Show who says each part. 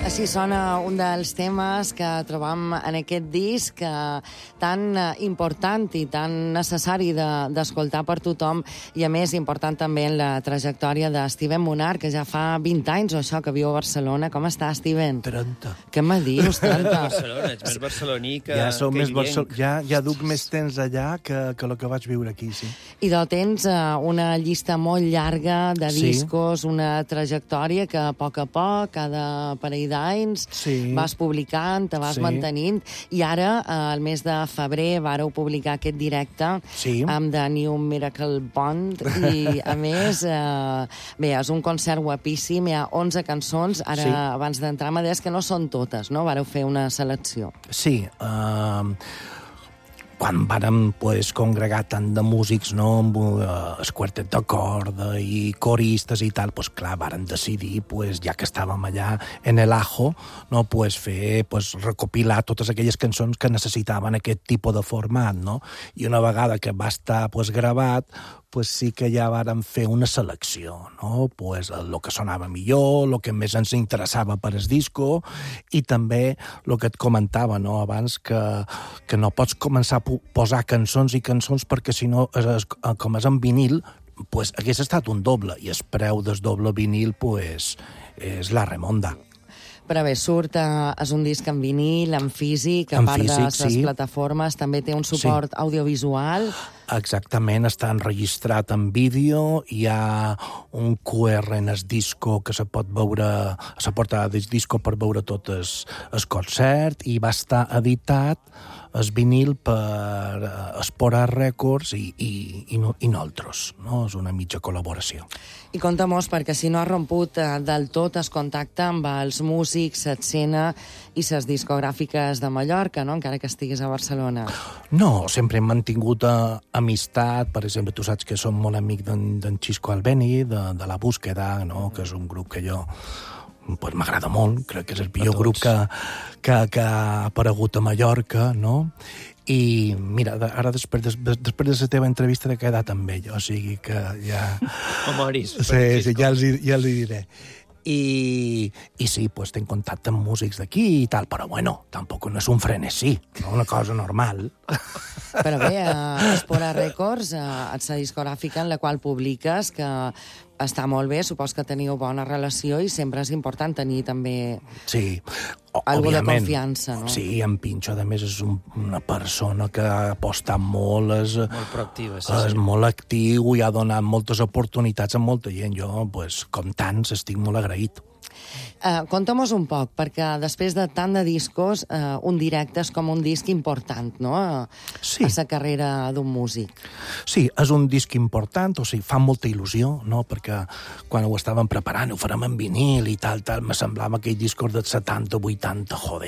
Speaker 1: Així sona un dels temes que trobam en aquest disc tan important i tan necessari d'escoltar per tothom, i a més important també en la trajectòria de Steven Munar, que ja fa 20 anys o això que viu a Barcelona. Com està, Steven?
Speaker 2: 30.
Speaker 1: Què me dius, 30?
Speaker 3: Barcelona, ets més barceloní que
Speaker 2: Ja duc més temps allà que el que vaig viure aquí, sí.
Speaker 1: I tens una llista molt llarga de discos, una trajectòria que a poc, cada parell d'anys vas publicant, te vas mantenint, i ara, al mes de febrer, vareu publicar aquest directe amb The New Miracle Bond, i a més, bé, és un concert guapíssim, hi ha 11 cançons, ara abans d'entrar m'ha dit que no són totes, no? Vareu fer una selecció.
Speaker 2: Sí, quan vàrem congregar tant de músics, no, amb el quartet de corda i coristes i tal, clar, vàrem decidir, ja que estàvem allà en el Ajo, no, recopilar totes aquelles cançons que necessitaven aquest tipus de format, no? I una vegada que va estar gravat, sí que ja vàrem fer una selecció, no? El que sonava millor, el que més ens interessava per el disco, i també el que et comentava, no, abans, que no pots començar a posar cançons i cançons perquè, si no, com és en vinil, hagués estat un doble, i el preu del doble vinil és la remonda.
Speaker 1: Però bé, és un disc en vinil, en físic, a part de les plataformes, també té un suport audiovisual.
Speaker 2: Exactament, està enregistrat en vídeo, hi ha un QR en el disco que se pot veure, a la portada del disco per veure tot el concert, i va estar editat el vinil per Espora Records i nosaltres, no? És una mitja col·laboració.
Speaker 1: I conta-mos, perquè si no ha romput del tot el contacte amb els músics, l'escena i les discogràfiques de Mallorca, no? Encara que estiguis a Barcelona.
Speaker 2: No, sempre hem mantingut amistat. Per exemple, tu saps que som molt amic d'en Xisco Albeni, de La Búsqueda, no? Que és un grup que jo m'agrada molt, crec que és el millor grup que ha aparegut a Mallorca, no? I mira, ara després de la teva entrevista he quedat amb ell, o sigui que ja...
Speaker 3: Memoris.
Speaker 2: Sí, ja els hi diré. I sí, tenc contacte amb músics d'aquí i tal, però bueno, tampoc no és un frenesí, no? Una cosa normal.
Speaker 1: Però bé, Espora Records, és la discogràfica en la qual publiques, que està molt bé, supos que teniu bona relació i sempre és important tenir també algo de confiança, no?
Speaker 2: Sí, en Pinxo, a més, és una persona que ha apostat molt,
Speaker 3: molt proactiva,
Speaker 2: és molt actiu i ha donat moltes oportunitats a molta gent. Jo, com tants, estic molt agraït.
Speaker 1: Conta-mos un poc, perquè després de tant de discos, un directe és com un disc important, no?, a la carrera d'un músic.
Speaker 2: Sí, és un disc important, o sigui, fa molta il·lusió, no?, perquè quan ho estàvem preparant, ho farem en vinil i tal, me semblava aquell discos dels 70, 80, joder,